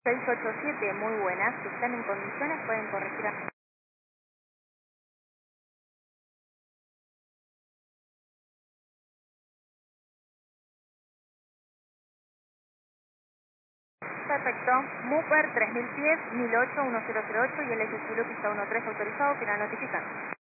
687, muy buenas. Si están en condiciones pueden corregir a... Perfecto. Mooper 3000 pies, 1008, 1008 y el SQ pista 13 autorizado, final notificante.